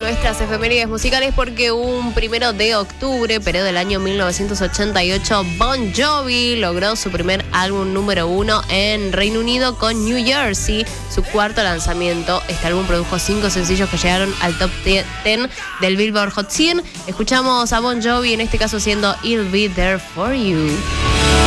nuestras efemérides musicales porque un 1 de octubre, pero del año 1988, Bon Jovi logró su primer álbum número 1 en Reino Unido con New Jersey, su cuarto lanzamiento. Este álbum produjo 5 sencillos que llegaron al top 10 del Billboard Hot 100. Escuchamos a Bon Jovi, en este caso siendo I'll Be There For You.